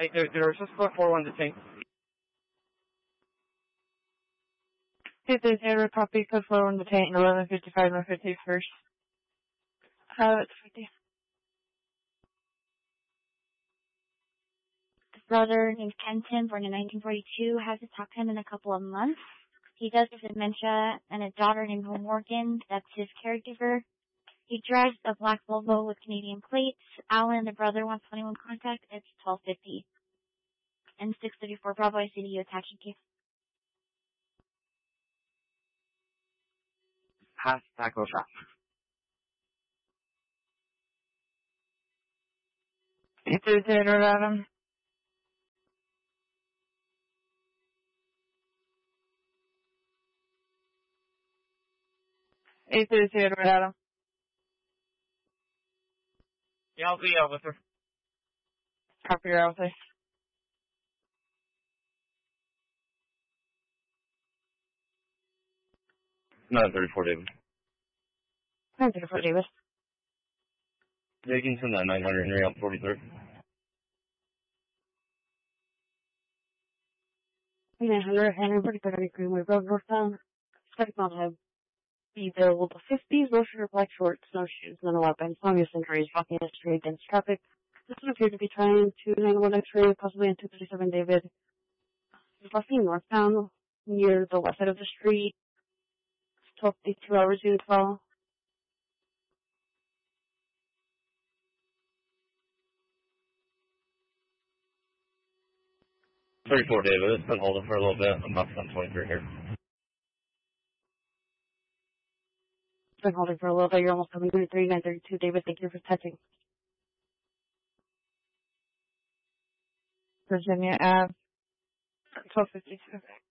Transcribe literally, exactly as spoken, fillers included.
Hey, there, there's just four one detained. Hey, there's zero copy, code four one detained, eleven fifty-five, North fifty-first. Uh, it's fifty. His brother named Kenton, born in nineteen forty-two, hasn't talked to him in a couple of months. He does have dementia, and a daughter named Morgan, that's his caregiver. He drives a black Volvo with Canadian plates. Alan, the brother, wants twenty-one contact. It's twelve fifty. And six thirty-four Bravo, I see you attaching case. Pass tackle shot. Eight three zero, Adam. Eight three zero, Adam. Yeah, I'll be out with her. Copy your outfit. nine thirty-four, David. nine thirty-four, David. Yeah, you can send that nine hundred Henry out forty-third. nine hundred, Henry, forty-third, Greenway Road, northbound. Expect not to have be available to fifties, motion or black shorts, snowshoes, none weapons, obvious injuries, walking history against traffic. This would appear to be trying to nine one X-ray, possibly in two thirty-seven, David. He's walking northbound, near the west side of the street. twelve fifty-two hours due to fall. thirty-four, David. It's been holding for a little bit. I'm about to send twenty-three here. It's been holding for a little bit. You're almost coming to three nine thirty-two, David. Thank you for touching. Virginia Ave, twelve fifty-two.